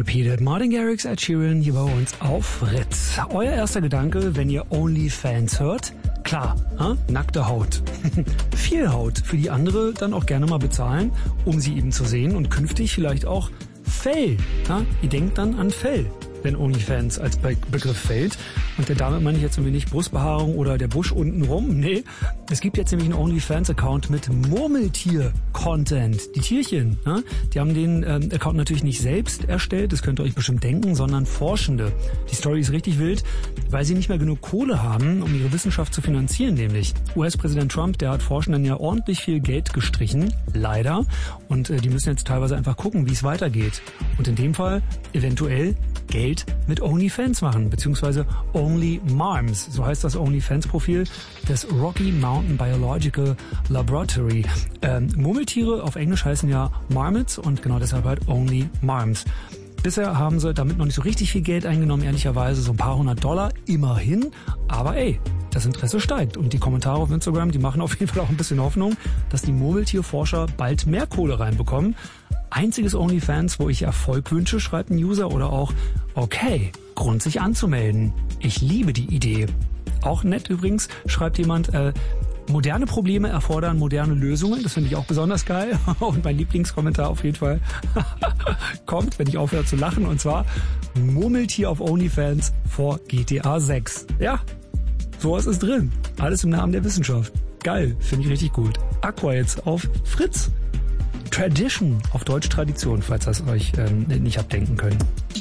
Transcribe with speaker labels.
Speaker 1: Repeated. Martin Garrix, Ed Sheeran hier bei uns auf Fritz. Euer erster Gedanke, wenn ihr OnlyFans hört? Klar, nackte Haut. Viel Haut, für die andere dann auch gerne mal bezahlen, um sie eben zu sehen und künftig vielleicht auch Fell. Ihr denkt dann an Fell, wenn OnlyFans als Begriff fällt. Und damit meine ich jetzt irgendwie nicht Brustbehaarung oder der Busch unten rum. Nee, es gibt jetzt nämlich einen OnlyFans-Account mit Murmeltier-Content. Die Tierchen, die haben den Account natürlich nicht selbst erstellt, das könnt ihr euch bestimmt denken, sondern Forschende. Die Story ist richtig wild, weil sie nicht mehr genug Kohle haben, um ihre Wissenschaft zu finanzieren, nämlich. US-Präsident Trump, der hat Forschenden ja ordentlich viel Geld gestrichen, leider. Und die müssen jetzt teilweise einfach gucken, wie es weitergeht. Und in dem Fall eventuell Geld mit OnlyFans machen, beziehungsweise Only Marms, so heißt das OnlyFans-Profil des Rocky Mountain Biological Laboratory. Murmeltiere auf Englisch heißen ja Marmots und genau deshalb halt Only Marms. Bisher haben sie damit noch nicht so richtig viel Geld eingenommen, ehrlicherweise so ein paar $100 immerhin, aber das Interesse steigt und die Kommentare auf Instagram, die machen auf jeden Fall auch ein bisschen Hoffnung, dass die Murmeltierforscher bald mehr Kohle reinbekommen. Einziges OnlyFans, wo ich Erfolg wünsche, schreibt ein User, oder auch, okay, Grund sich anzumelden. Ich liebe die Idee. Auch nett übrigens, schreibt jemand, moderne Probleme erfordern moderne Lösungen. Das finde ich auch besonders geil. Und mein Lieblingskommentar auf jeden Fall kommt, wenn ich aufhöre zu lachen. Und zwar, Murmeltier auf OnlyFans vor GTA 6. Ja, sowas ist drin. Alles im Namen der Wissenschaft. Geil, finde ich richtig gut. Aqua jetzt auf Fritz. Tradition, auf Deutsch Tradition, falls das euch nicht habt denken können.